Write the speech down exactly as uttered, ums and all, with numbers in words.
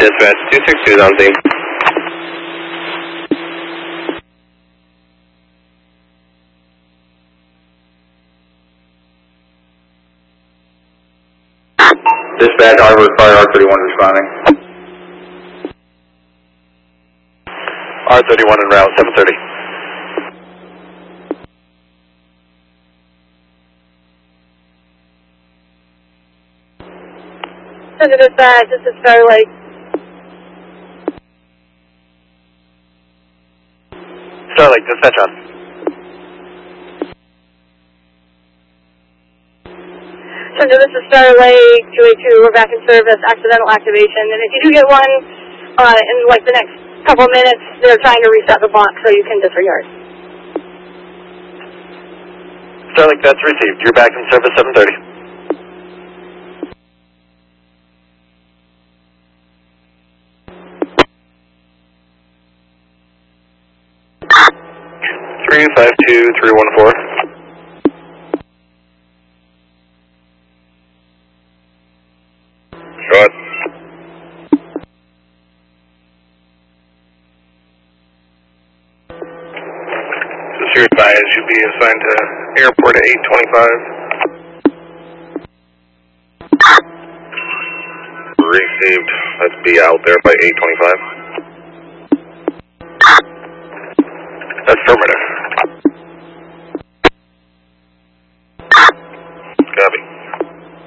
Dispatch two six two is on scene. Dispatch, I require R thirty-one responding. R thirty-one en route, seven thirty. Center Dispatch, this is Star Lake. Star Lake, dispatch on. Center, this is Star Lake, two eight two, we're back in service, accidental activation. And if you do get one uh, in like the next couple minutes, they're trying to reset the box so you can disregard. Star Lake, that's received. You're back in service, seven thirty. three five two three one four. Short. Pursuit bias should be assigned to airport at eight twenty-five. Received. Let's be out there by eight twenty-five.